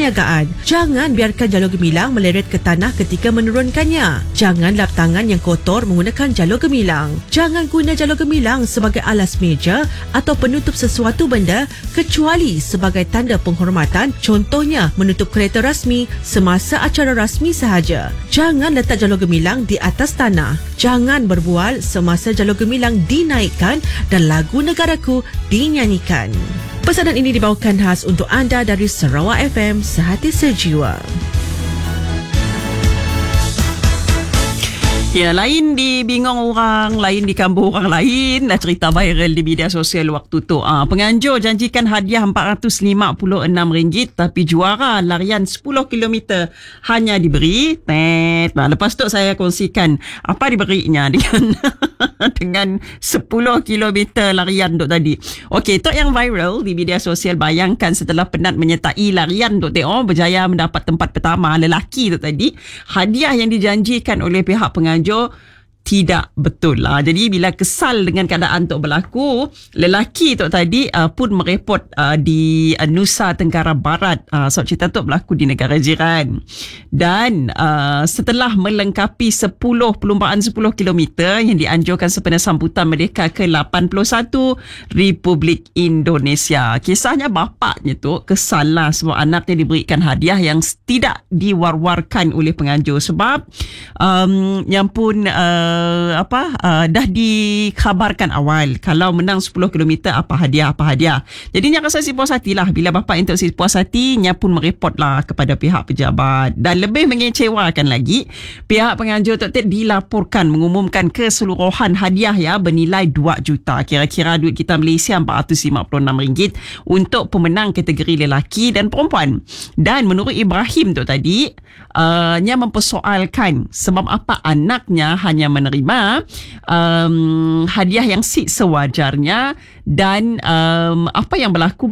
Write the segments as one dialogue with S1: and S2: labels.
S1: perniagaan. Jangan biarkan jalur gemilang meleret ke tanah ketika menurunkannya. Jangan lap tangan yang kotor menggunakan jalur gemilang. Jangan guna jalur gemilang sebagai alas meja atau penutup sesuatu benda kecuali sebagai tanda penghormatan, contohnya menutup kereta rasmi semasa acara rasmi sahaja. Jangan letak jalur gemilang di atas tanah. Jangan berbual semasa jalur gemilang dinaikkan dan lagu negaraku dinyanyikan. Pesanan ini dibawakan khas untuk anda dari Sarawak FM, Sehati Sejiwa.
S2: Ya, lain dibingung orang, lain dikambur orang lain. Dah cerita viral di media sosial waktu tu. Penganjur janjikan hadiah RM456 tapi juara larian 10 km hanya diberi lepas tu saya kongsikan apa diberinya dengan dengan 10 km larian tu tadi. Okey, tu yang viral di media sosial. Bayangkan setelah penat menyertai larian tu berjaya mendapat tempat pertama lelaki tu tadi, hadiah yang dijanjikan oleh pihak penganjur tidak betul lah. Jadi bila kesal dengan keadaan tu berlaku, lelaki tu tadi pun mereport di Nusa Tenggara Barat. So cerita tu berlaku di negara jiran. Dan setelah melengkapi 10 km yang dianjurkan sempena sambutan Merdeka ke-81 Republik Indonesia. Kisahnya bapaknya tu kesal lah sebab anaknya diberikan hadiah yang tidak diwar-warkan oleh penganjur sebab yang pun dah dikhabarkan awal kalau menang 10 km apa hadiah. Jadinya rasa si puas hati lah. Bila bapa untuk si puas hati, nya pun mereport lah kepada pihak pejabat. Dan lebih mengecewakan lagi, pihak penganjur tu dilaporkan mengumumkan keseluruhan hadiah bernilai 2 juta. Kira-kira duit kita Malaysia RM456 untuk pemenang kategori lelaki dan perempuan. Dan menurut Ibrahim tu tadi, nya mempersoalkan sebab apa anaknya hanya menerima hadiah yang sewajarnya dan apa yang berlaku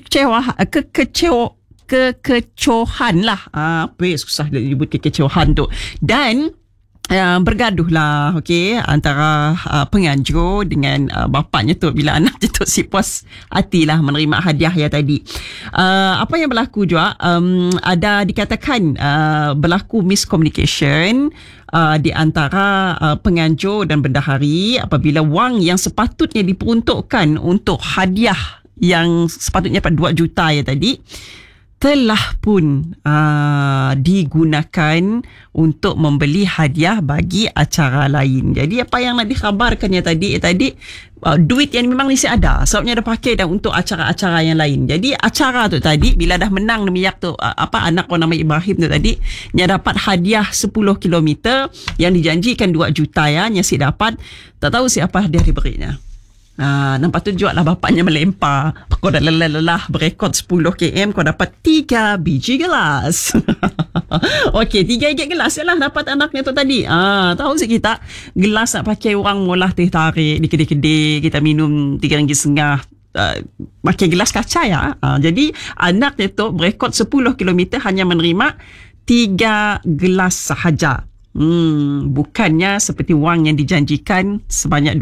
S2: kekecohan lah. Susah disebut kekecohan tu. Dan bergaduh lah antara penganjur dengan bapaknya tu bila anaknya tu si puas hati lah menerima hadiah tadi. Apa yang berlaku juga ada dikatakan berlaku miscommunication di antara penganjur dan bendahari apabila wang yang sepatutnya diperuntukkan untuk hadiah yang sepatutnya 2 juta tadi telah pun digunakan untuk membeli hadiah bagi acara lain. Jadi apa yang nak dikhabarkannya tadi duit yang memang mesti ada sebabnya dah pakai dah untuk acara-acara yang lain. Jadi acara tu tadi bila dah menang demiak tu anak orang nama Ibrahim tu tadi nya dapat hadiah 10 km yang dijanjikan 2 juta nya si dapat tak tahu siapa hadiah diberinya. Nampak tu juga lah bapaknya melempar. Kau dah lelah berekod 10 km kau dapat 3 biji gelas. Okey, 3 biji gelas lah dapat anaknya tu tadi. Tahu si kita gelas nak pakai orang molah teh tarik di kedai-kedai kita minum RM3.5 pakai gelas kaca jadi anaknya tu berekod 10 km hanya menerima 3 gelas sahaja. Bukannya seperti wang yang dijanjikan sebanyak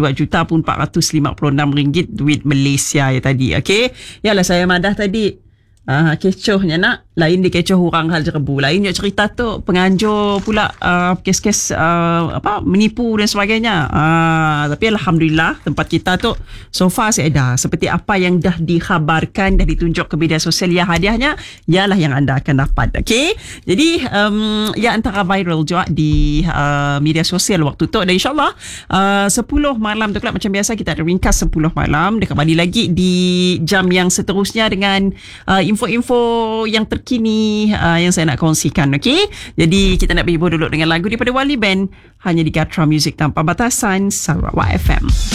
S2: RM2,456 duit Malaysia tadi. Okey. Yalah saya madah tadi. Kecohnya nak lain dikecoh orang hal jerebu, lain dia cerita tu penganjur pula kes-kes menipu dan sebagainya. Tapi alhamdulillah tempat kita tu so far ada seperti apa yang dah dikhabarkan, dah ditunjuk ke media sosial hadiahnya ialah yang anda akan dapat. Okey, jadi antara viral juga di media sosial waktu tu. Dan insyaAllah 10 malam tu kelab macam biasa kita ada ringkas 10 malam. Dia kembali lagi di jam yang seterusnya dengan info-info yang terkini yang saya nak kongsikan. Okey, jadi kita nak berhibur dulu dengan lagu daripada Wali Band hanya di Gatra Music Tanpa Batasan Sarawak FM.